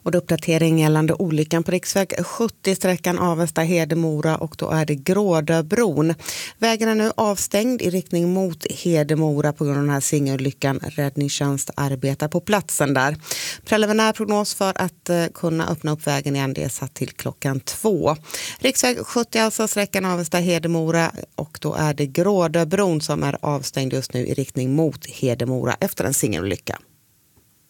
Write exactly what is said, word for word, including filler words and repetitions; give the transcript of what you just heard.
Och uppdatering gällande olyckan på riksväg sjuttio sträckan Avesta-Hedemora och då är det Grådöbron. Vägen är nu avstängd i riktning mot Hedemora på grund av den här singelolyckan. Räddningstjänst arbetar på platsen där. Preliminär prognos för att eh, kunna öppna upp vägen igen, det är satt till klockan två. Riksväg sjuttio alltså sträckan Avesta-Hedemora och då är det Grådöbron som är avstängd just nu i riktning mot Hedemora efter en singelolycka.